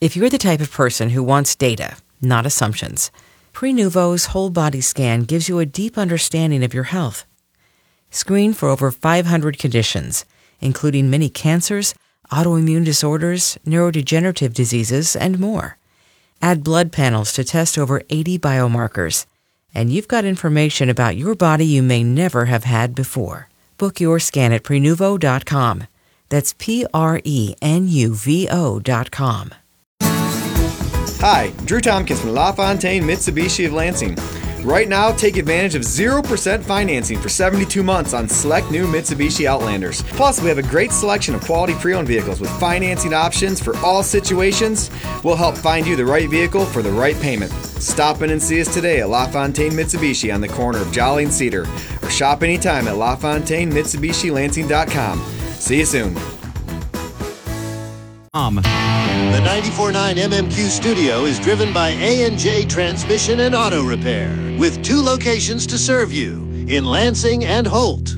If you're the type of person who wants data, not assumptions, Prenuvo's whole body scan gives you a deep understanding of your health. Screen for over 500 conditions, including many cancers, autoimmune disorders, neurodegenerative diseases, and more. Add blood panels to test over 80 biomarkers, and you've got information about your body you may never have had before. Book your scan at Prenuvo.com. That's Prenuvo.com. Hi, Drew Tompkins from LaFontaine Mitsubishi of Lansing. Right now, take advantage of 0% financing for 72 months on select new Mitsubishi Outlanders. Plus, we have a great selection of quality pre-owned vehicles with financing options for all situations. We'll help find you the right vehicle for the right payment. Stop in and see us today at LaFontaine Mitsubishi on the corner of Jolly and Cedar, or shop anytime at LaFontaineMitsubishiLansing.com. See you soon. The 94.9 MMQ studio is driven by A&J Transmission and Auto Repair, with 2 locations to serve you, in Lansing and Holt.